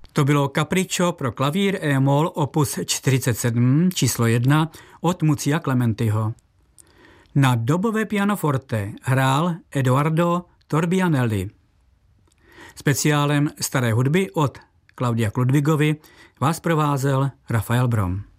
To bylo Capriccio pro klavír e-moll opus 47 číslo 1 od Muzia Clementiho. Na dobové pianoforte hrál Edoardo Torbianelli. Speciálem staré hudby od Claudia Kludvigovi vás provázel Rafael Brom.